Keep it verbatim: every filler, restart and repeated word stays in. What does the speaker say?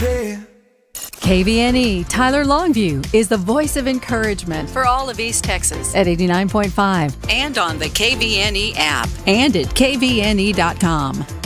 yeah. K V N E Tyler Longview is the voice of encouragement for all of East Texas at eighty-nine point five and on the K V N E app and at K V N E dot com.